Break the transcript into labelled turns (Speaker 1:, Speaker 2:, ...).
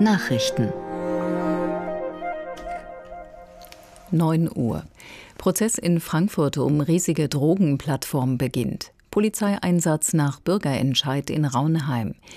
Speaker 1: Nachrichten
Speaker 2: 9 Uhr. Prozess in Frankfurt um riesige Drogenplattform beginnt. Polizeieinsatz nach Bürgerentscheid in Raunheim.